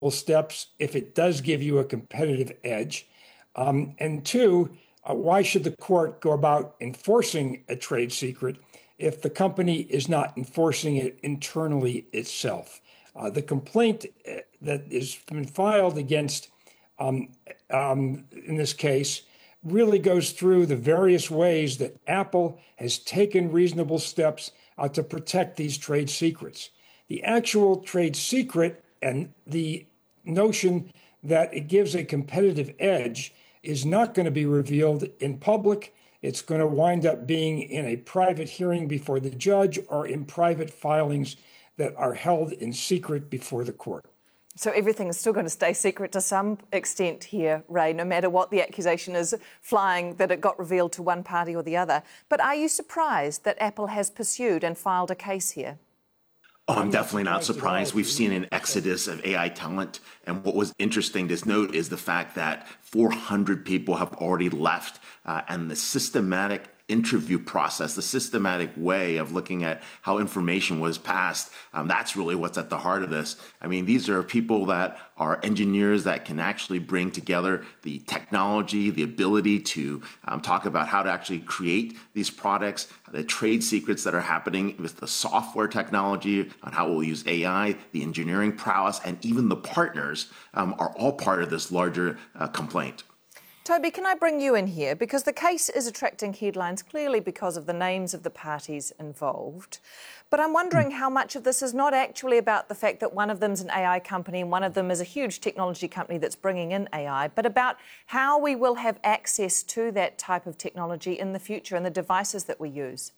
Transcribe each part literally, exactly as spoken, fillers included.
steps if it does give you a competitive edge? Um, and two, uh, why should the court go about enforcing a trade secret if the company is not enforcing it internally itself? Uh, the complaint that has been filed against, um, um, in this case, really goes through the various ways that Apple has taken reasonable steps uh, to protect these trade secrets. The actual trade secret and the notion that it gives a competitive edge is not going to be revealed in public. It's going to wind up being in a private hearing before the judge or in private filings that are held in secret before the court. So everything is still going to stay secret to some extent here, Ray, no matter what the accusation is flying that it got revealed to one party or the other. But are you surprised that Apple has pursued and filed a case here? Oh, I'm definitely not surprised. We've seen an exodus of A I talent. And what was interesting to note is the fact that four hundred people have already left, uh, and the systematic interview process, the systematic way of looking at how information was passed, um, that's really what's at the heart of this. I mean, these are people that are engineers that can actually bring together the technology, the ability to um, talk about how to actually create these products, the trade secrets that are happening with the software technology, on how we'll use A I, the engineering prowess, and even the partners um, are all part of this larger uh, complaint. Toby, can I bring you in here? Because the case is attracting headlines clearly because of the names of the parties involved. But I'm wondering how much of this is not actually about the fact that one of them's an A I company and one of them is a huge technology company that's bringing in A I, but about how we will have access to that type of technology in the future and the devices that we use.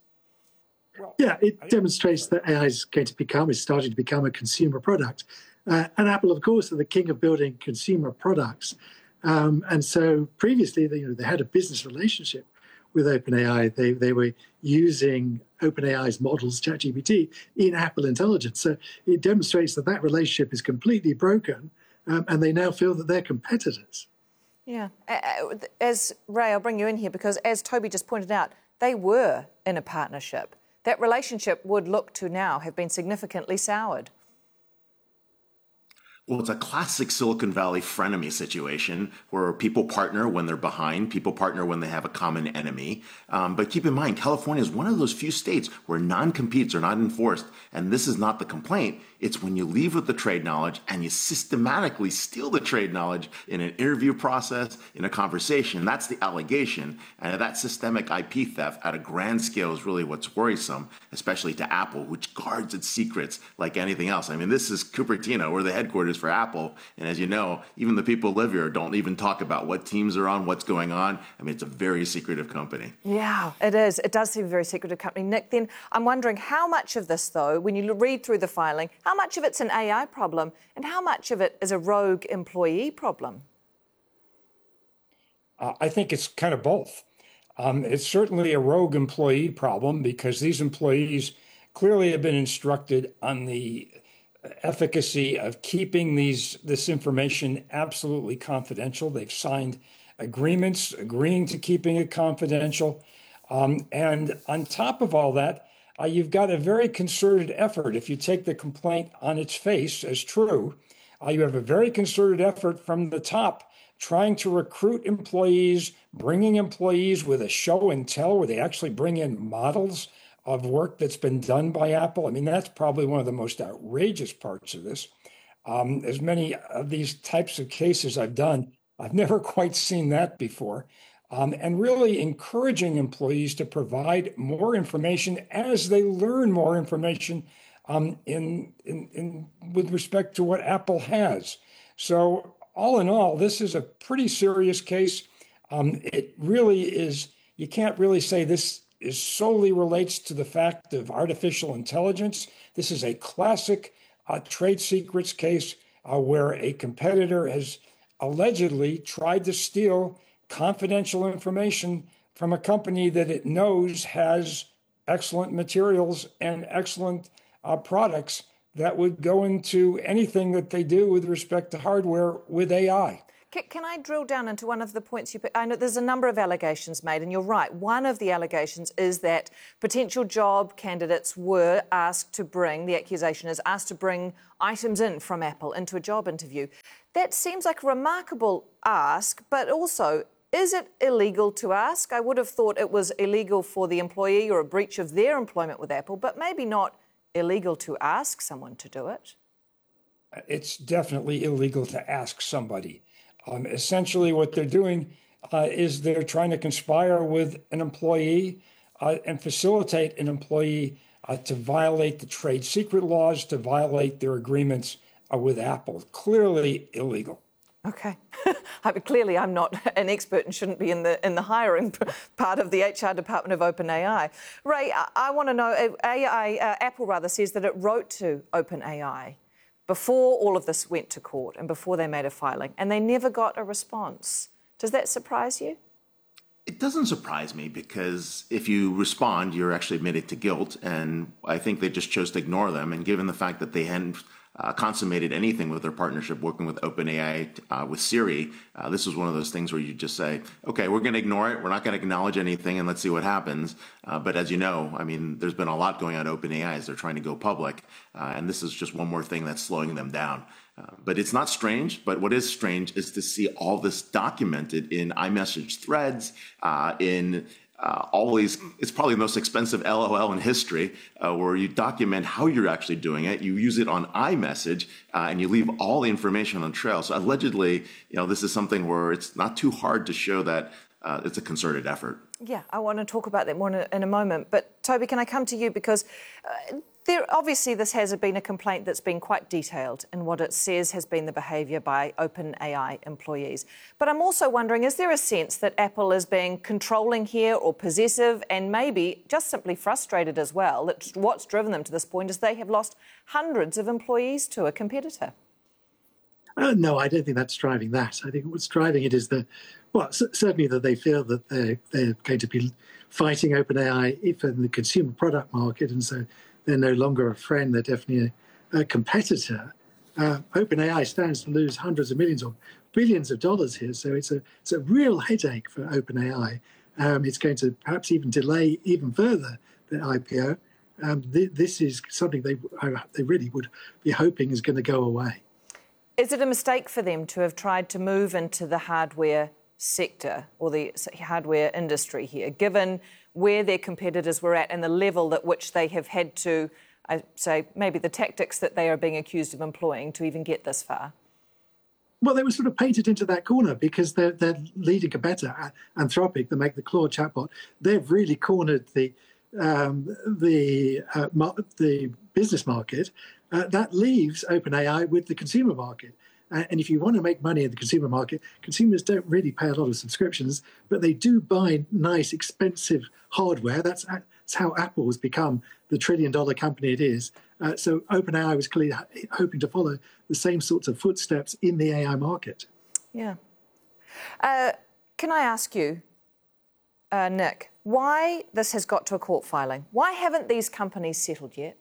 Yeah, it demonstrates that A I is going to become, is starting to become a consumer product. Uh, and Apple, of course, are the king of building consumer products. Um, and so previously, they, you know, they had a business relationship with OpenAI. They they were using OpenAI's models, ChatGPT, in Apple Intelligence. So it demonstrates that that relationship is completely broken, um, and they now feel that they're competitors. Yeah. As Ray, I'll bring you in here because, as Toby just pointed out, they were in a partnership. That relationship would look to now have been significantly soured. Well, it's a classic Silicon Valley frenemy situation where people partner when they're behind, people partner when they have a common enemy. Um, but keep in mind, California is one of those few states where non-competes are not enforced. And this is not the complaint. It's when you leave with the trade knowledge and you systematically steal the trade knowledge in an interview process, in a conversation. That's the allegation. And that systemic I P theft at a grand scale is really what's worrisome, especially to Apple, which guards its secrets like anything else. I mean, this is Cupertino. We're the headquarters for Apple. And as you know, even the people who live here don't even talk about what teams are on, what's going on. I mean, it's a very secretive company. Yeah, it is. It does seem a very secretive company. Nick, then I'm wondering how much of this, though, when you read through the filing, how much of it's an A I problem and how much of it is a rogue employee problem? Uh, I think it's kind of both. Um, it's certainly a rogue employee problem because these employees clearly have been instructed on the efficacy of keeping these this information absolutely confidential. They've signed agreements agreeing to keeping it confidential. Um, and on top of all that, uh, you've got a very concerted effort. If you take the complaint on its face as true, uh, you have a very concerted effort from the top trying to recruit employees, bringing employees with a show and tell where they actually bring in models of work that's been done by Apple. I mean, that's probably one of the most outrageous parts of this. Um, as many of these types of cases I've done, I've never quite seen that before. Um, and really encouraging employees to provide more information as they learn more information um, in, in, in with respect to what Apple has. So all in all, this is a pretty serious case. Um, it really is, you can't really say this is solely relates to the fact of artificial intelligence. This is a classic uh, trade secrets case uh, where a competitor has allegedly tried to steal confidential information from a company that it knows has excellent materials and excellent uh, products that would go into anything that they do with respect to hardware with A I. Can, can I drill down into one of the points you put? I know there's a number of allegations made, and you're right. One of the allegations is that potential job candidates were asked to bring, the accusation is asked to bring items in from Apple into a job interview. That seems like a remarkable ask, but also, is it illegal to ask? I would have thought it was illegal for the employee or a breach of their employment with Apple, but maybe not illegal to ask someone to do it. It's definitely illegal to ask somebody. Um, essentially, what they're doing uh, is they're trying to conspire with an employee uh, and facilitate an employee uh, to violate the trade secret laws, to violate their agreements uh, with Apple. Clearly illegal. Okay. I mean, clearly, I'm not an expert and shouldn't be in the in the hiring part of the H R department of OpenAI. Ray, I, I want to know. A I, uh, Apple rather says that it wrote to OpenAI before all of this went to court and before they made a filing, and they never got a response. Does that surprise you? It doesn't surprise me, because if you respond, you're actually admitted to guilt, and I think they just chose to ignore them. And given the fact that they hadn't uh, consummated anything with their partnership working with OpenAI uh, with Siri, uh, this was one of those things where you just say, okay, we're going to ignore it. We're not going to acknowledge anything, and let's see what happens. Uh, but as you know, I mean, there's been a lot going on at OpenAI as they're trying to go public, uh, and this is just one more thing that's slowing them down. Uh, but it's not strange. But what is strange is to see all this documented in iMessage threads, uh, in uh, always, it's probably the most expensive L O L in history, uh, where you document how you're actually doing it. You use it on iMessage, uh, and you leave all the information on trail. So allegedly, you know, this is something where it's not too hard to show that uh, it's a concerted effort. Yeah, I want to talk about that more in a, in a moment. But Toby, can I come to you? Because uh, there, obviously this has been a complaint that's been quite detailed in what it says has been the behaviour by OpenAI employees. But I'm also wondering, is there a sense that Apple is being controlling here or possessive and maybe just simply frustrated as well, that what's driven them to this point is they have lost hundreds of employees to a competitor? Uh, no, I don't think that's driving that. I think what's driving it is the, well, c- certainly that they feel that they're, they're going to be fighting OpenAI if in the consumer product market, and so they're no longer a friend, they're definitely a, a competitor. Uh, OpenAI stands to lose hundreds of millions or billions of dollars here, so it's a it's a real headache for OpenAI. Um, it's going to perhaps even delay even further the I P O. Um, th- this is something they they really would be hoping is going to go away. Is it a mistake for them to have tried to move into the hardware sector or the hardware industry here, given where their competitors were at and the level at which they have had to, I say, maybe the tactics that they are being accused of employing to even get this far? Well, they were sort of painted into that corner because their their leading competitor, Anthropic, that make the Claude chatbot, they've really cornered the um, the uh, mar- the business market. Uh, that leaves OpenAI with the consumer market. Uh, and if you want to make money in the consumer market, consumers don't really pay a lot of subscriptions, but they do buy nice, expensive hardware. That's, that's how Apple has become the trillion-dollar company it is. Uh, so OpenAI was clearly hoping to follow the same sorts of footsteps in the A I market. Yeah. Uh, can I ask you, uh, Nick, why this has got to a court filing? Why haven't these companies settled yet?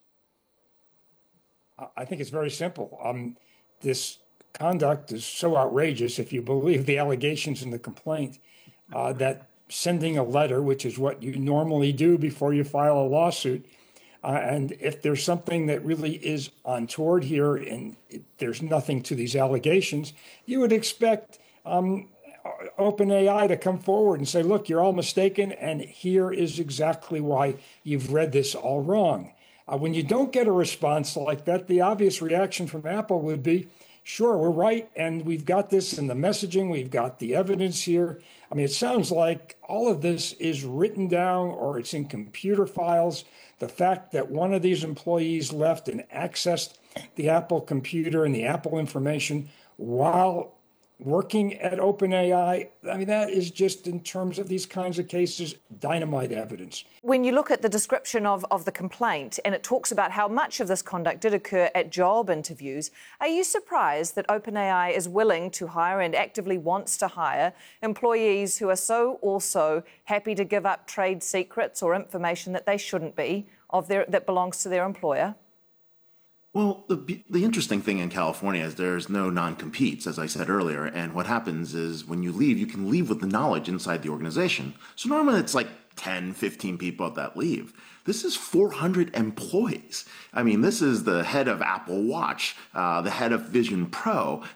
I think it's very simple. Um, this conduct is so outrageous, if you believe the allegations in the complaint, uh, that sending a letter, which is what you normally do before you file a lawsuit, uh, and if there's something that really is untoward here and it, there's nothing to these allegations, you would expect um, OpenAI to come forward and say, look, you're all mistaken, and here is exactly why you've read this all wrong. Uh, when you don't get a response like that, the obvious reaction from Apple would be, sure, we're right, and we've got this in the messaging, we've got the evidence here. I mean, it sounds like all of this is written down or it's in computer files. The fact that one of these employees left and accessed the Apple computer and the Apple information while working at OpenAI, I mean, that is just, in terms of these kinds of cases, dynamite evidence. When you look at the description of, of the complaint, and it talks about how much of this conduct did occur at job interviews, are you surprised that OpenAI is willing to hire and actively wants to hire employees who are so also happy to give up trade secrets or information that they shouldn't be, of their, that belongs to their employer? Well, the, the interesting thing in California is there's no non-competes, as I said earlier. And what happens is when you leave, you can leave with the knowledge inside the organization. So normally it's like ten, fifteen people that leave. This is four hundred employees. I mean, this is the head of Apple Watch, uh, the head of Vision Pro,